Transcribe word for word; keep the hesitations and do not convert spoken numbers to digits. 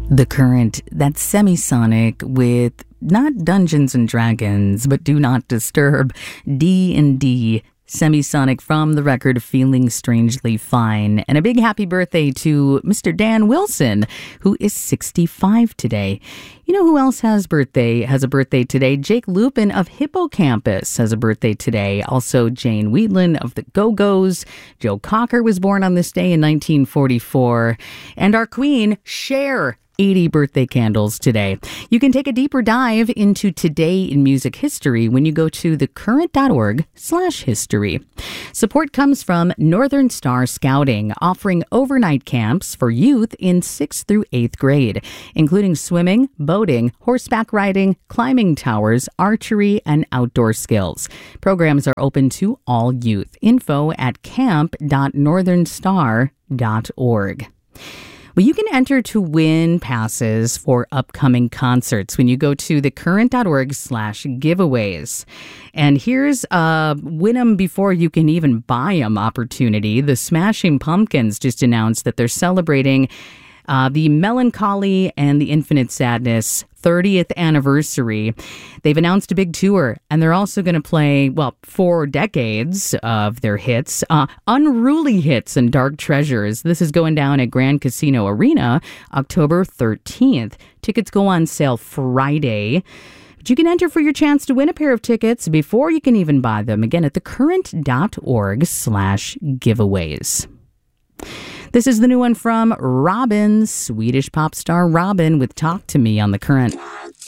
The Current, that's Semisonic with not Dungeons and Dragons, but Do Not Disturb, D and D. Semisonic from the record Feeling Strangely Fine. And a big happy birthday to Mister Dan Wilson, who is sixty-five today. You know who else has birthday has a birthday today? Jake Lupin of Hippocampus has a birthday today. Also, Jane Wheatland of the Go-Go's. Joe Cocker was born on this day in nineteen forty-four. And our queen, Cher, eighty birthday candles today. You can take a deeper dive into today in music history when you go to thecurrent.org slash history. Support comes from Northern Star Scouting, offering overnight camps for youth in sixth through eighth grade, including swimming, boating, horseback riding, climbing towers, archery, and outdoor skills. Programs are open to all youth. Info at camp dot northern star dot org. Well, you can enter to win passes for upcoming concerts when you go to thecurrent.org slash giveaways. And here's a win them before you can even buy them opportunity. The Smashing Pumpkins just announced that they're celebrating Uh, the Melancholy and the Infinite Sadness thirtieth anniversary. They've announced a big tour, and they're also going to play, well, four decades of their hits, uh, Unruly Hits and Dark Treasures. This is going down at Grand Casino Arena, October thirteenth. Tickets go on sale Friday. But you can enter for your chance to win a pair of tickets before you can even buy them. Again, at thecurrent.org slash giveaways. This is the new one from Robyn, Swedish pop star Robyn with Talk to Me on The Current.